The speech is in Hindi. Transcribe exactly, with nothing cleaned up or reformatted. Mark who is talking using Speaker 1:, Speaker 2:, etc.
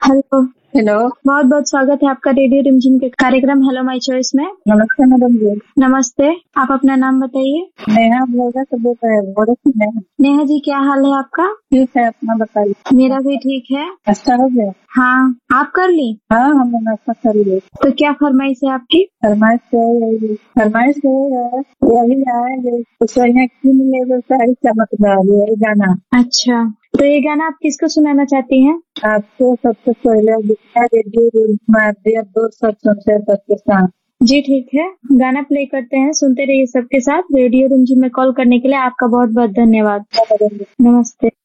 Speaker 1: हेलो।
Speaker 2: हेलो।
Speaker 1: बहुत बहुत स्वागत है आपका रेडियो रिमझिम के कार्यक्रम हेलो माय चॉइस में।
Speaker 2: नमस्ते मैडम जी।
Speaker 1: नमस्ते, आप अपना नाम बताइए।
Speaker 2: नेहा बोल रहा सब बोल रही नेहा।
Speaker 1: नेहा जी, क्या हाल है आपका?
Speaker 2: ठीक है, अपना बताइए।
Speaker 1: मेरा भी ठीक है।
Speaker 2: अच्छा हो गया?
Speaker 1: हाँ, आप कर ली?
Speaker 2: हाँ, हमने नाश्ता कर लिया।
Speaker 1: तो क्या फरमाइश है आपकी?
Speaker 2: फरमाइश है फरमाइश है यही है कुछ यहाँ की मिले सारी चमकदार यही गाना।
Speaker 1: अच्छा, तो ये गाना आप किसको सुनाना चाहती हैं?
Speaker 2: आपको सबसे पहले रेडियो मार दिया दो सौ सुनते सबके साथ।
Speaker 1: जी ठीक है, गाना प्ले करते हैं, सुनते रहिए सबके साथ। रेडियो रिमझिम में कॉल करने के लिए आपका बहुत बहुत धन्यवाद। नमस्ते।